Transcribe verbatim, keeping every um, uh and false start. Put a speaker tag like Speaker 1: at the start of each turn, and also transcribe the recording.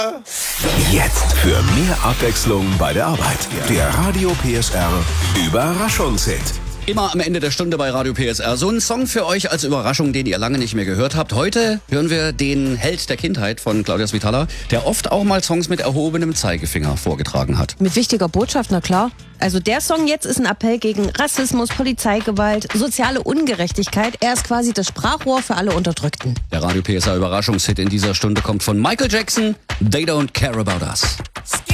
Speaker 1: Jetzt für mehr Abwechslung bei der Arbeit. Der Radio P S R Überraschungshit.
Speaker 2: Immer am Ende der Stunde bei Radio P S R. So ein Song für euch als Überraschung, den ihr lange nicht mehr gehört habt. Heute hören wir den Held der Kindheit von Claudia Svitala, der oft auch mal Songs mit erhobenem Zeigefinger vorgetragen hat.
Speaker 3: Mit wichtiger Botschaft, na klar. Also der Song jetzt ist ein Appell gegen Rassismus, Polizeigewalt, soziale Ungerechtigkeit. Er ist quasi das Sprachrohr für alle Unterdrückten.
Speaker 2: Der Radio P S R Überraschungshit in dieser Stunde kommt von Michael Jackson, They Don't Care About Us.